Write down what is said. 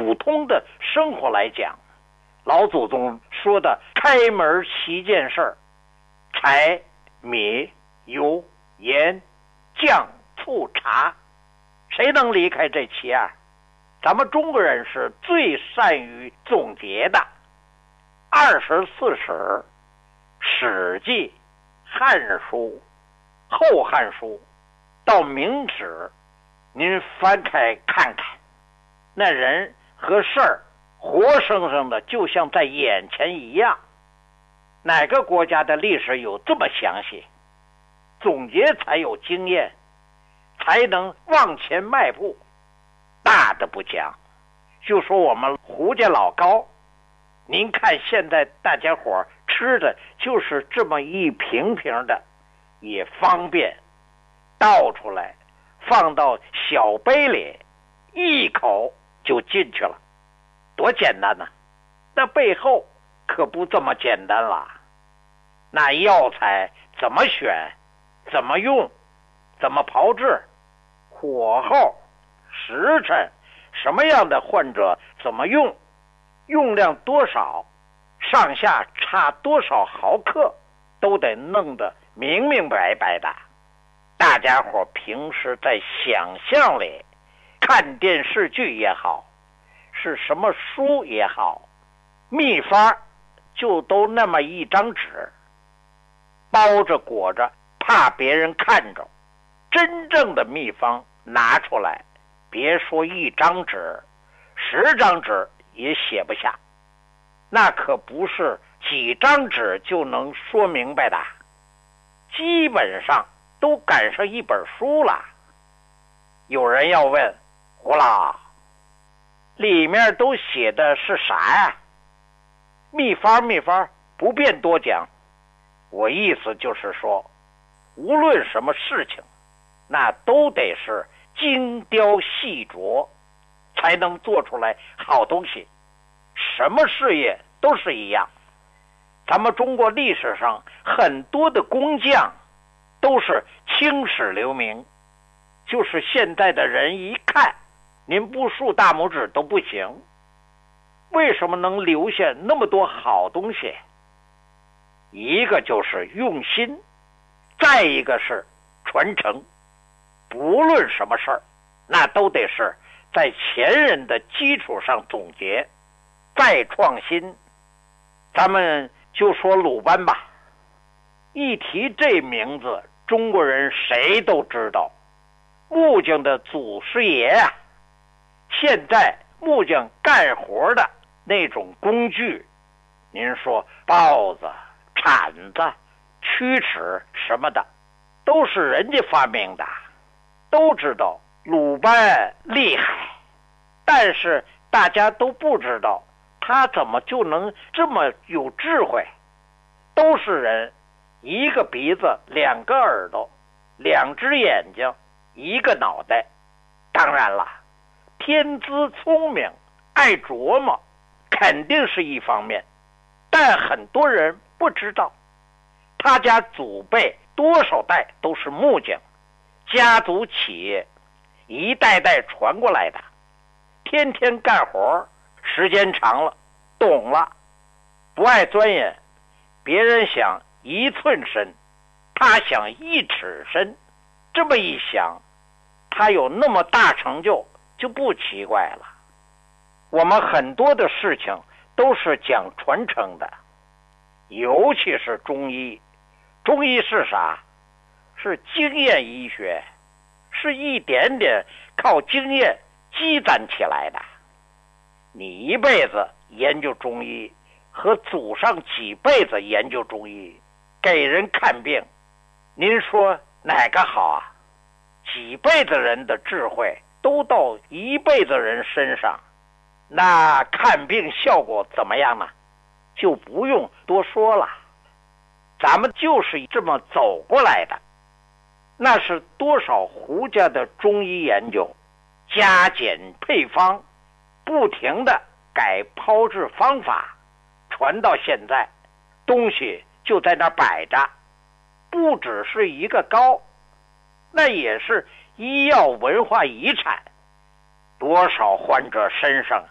普通的生活来讲，老祖宗说的开门7件事，柴米油盐酱醋茶，谁能离开这7样？咱们中国人是最善于总结的。24史、史记、汉书、后汉书到明史，您翻开看看，那人和事儿活生生的就像在眼前一样。哪个国家的历史有这么详细？总结才有经验，才能往前迈步。大的不讲，就说我们胡家老高，您看现在大家伙吃的就是这么一瓶瓶的，也方便，倒出来放到小杯里，一口就进去了，多简单呐！那背后可不这么简单了。那药材怎么选，怎么用，怎么炮制，火候、时辰，什么样的患者怎么用，用量多少，上下差多少毫克，都得弄得明明白白的。大家伙平时在想象里看电视剧也好，是什么书也好，秘方就都那么一张纸，包着裹着，怕别人看着。真正的秘方拿出来，别说一张纸，10张纸也写不下，那可不是几张纸就能说明白的，基本上都赶上一本书了。有人要问，胡老，里面都写的是啥呀？秘方不便多讲。我意思就是说，无论什么事情，那都得是精雕细琢，才能做出来好东西。什么事业都是一样。咱们中国历史上很多的工匠都是青史留名，就是现在的人一看，您不竖大拇指都不行。为什么能留下那么多好东西？一个就是用心，再一个是传承。不论什么事儿，那都得是在前人的基础上总结，再创新。咱们就说鲁班吧，一提这名字，中国人谁都知道，木匠的祖师爷啊。现在木匠干活的那种工具，您说刨子、铲子、曲尺什么的，都是人家发明的。都知道鲁班厉害，但是大家都不知道他怎么就能这么有智慧。都是人，一个鼻子2个耳朵，2只眼睛1个脑袋。当然了，天资聪明爱琢磨肯定是一方面，但很多人不知道他家祖辈多少代都是木匠，家族企业一代代传过来的，天天干活，时间长了懂了，不爱钻研。别人想1寸深，他想1尺深，这么一想，他有那么大成就不奇怪了。我们很多的事情都是讲传承的，尤其是中医。中医是啥？是经验医学，是一点点靠经验积攒起来的。你一辈子研究中医，和祖上几辈子研究中医，给人看病，您说哪个好啊？几辈子人的智慧都到一辈子人身上，那看病效果怎么样呢？就不用多说了。咱们就是这么走过来的，那是多少胡家的中医研究，加减配方，不停的改炮制方法，传到现在，东西就在那摆着，不只是一个高，那也是医药文化遗产。多少患者身上